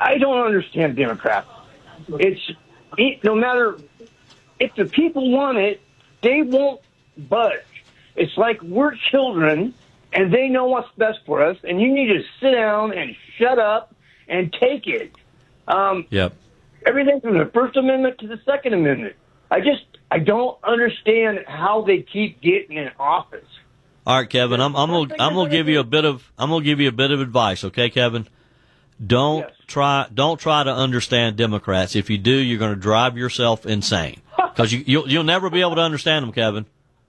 I don't understand Democrats. No matter if the people want it, they won't budge. It's like we're children, and they know what's best for us, and you need to sit down and shut up and take it. Yep. Everything from the First Amendment to the Second Amendment. I don't understand how they keep getting in office. All right, Kevin, I'm gonna give you a bit of advice, okay, Kevin? Don't try to understand Democrats. If you do, you're going to drive yourself insane because you'll never be able to understand them, Kevin.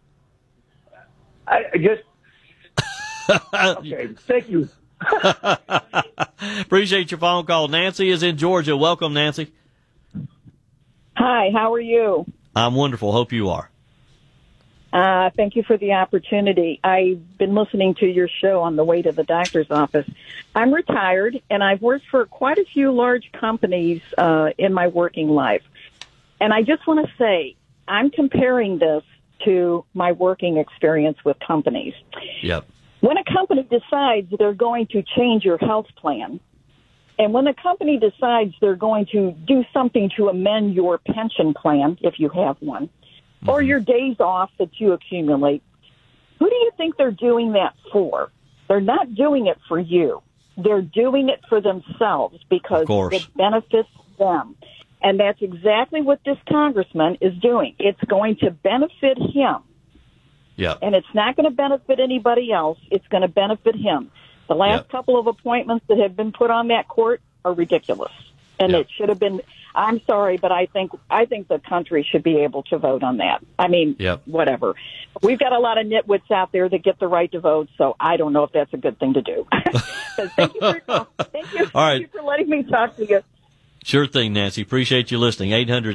I just okay. Thank you. Appreciate your phone call. Nancy is in Georgia. Welcome, Nancy. Hi, how are you? I'm wonderful. Hope you are. Thank you for the opportunity. I've been listening to your show on the way to the doctor's office. I'm retired, and I've worked for quite a few large companies in my working life. And I just want to say, I'm comparing this to my working experience with companies. Yep. When a company decides they're going to change your health plan, and when a company decides they're going to do something to amend your pension plan, if you have one, or your days off that you accumulate, who do you think they're doing that for? They're not doing it for you. They're doing it for themselves because it benefits them. And that's exactly what this congressman is doing. It's going to benefit him. Yeah. And it's not going to benefit anybody else. It's going to benefit him. The last couple of appointments that have been put on that court are ridiculous. And it should have been, I'm sorry, but I think the country should be able to vote on that. I mean, whatever. We've got a lot of nitwits out there that get the right to vote, so I don't know if that's a good thing to do. Thank you for your call. Thank you. Thank you for letting me talk to you. Sure thing, Nancy. Appreciate you listening.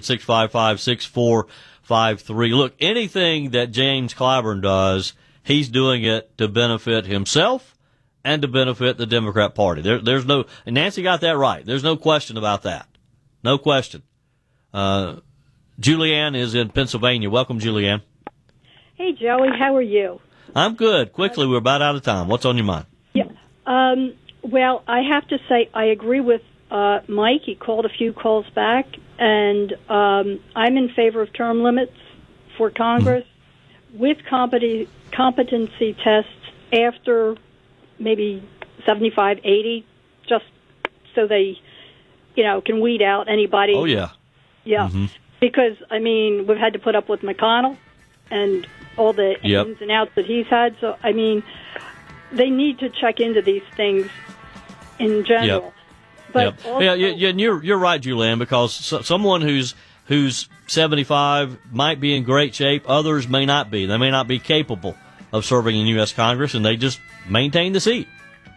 800-655-6453. Look, anything that James Clyburn does, he's doing it to benefit himself and to benefit the Democrat Party. There's no, and Nancy got that right. There's no question about that. No question. Julianne is in Pennsylvania. Welcome, Julianne. Hey, Joey. How are you? I'm good. Quickly, we're about out of time. What's on your mind? Yeah. Well, I have to say I agree with Mike. He called a few calls back, and I'm in favor of term limits for Congress with competency tests after maybe 75, 80, just so they, can weed out anybody. Oh, yeah. Yeah. Mm-hmm. Because, I mean, we've had to put up with McConnell and all the ins and outs that he's had. So, I mean, they need to check into these things in general. Yep. But also, and you're right, Julianne, because someone who's 75 might be in great shape. Others may not be. They may not be capable of serving in U.S. Congress, and they just maintain the seat.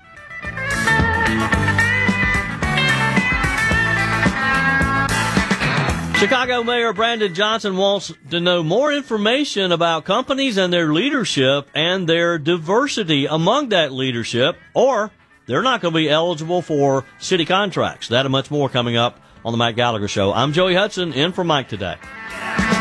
Chicago Mayor Brandon Johnson wants to know more information about companies and their leadership and their diversity among that leadership, or they're not going to be eligible for city contracts. That and much more coming up on the Mike Gallagher Show. I'm Joey Hudson, in for Mike today.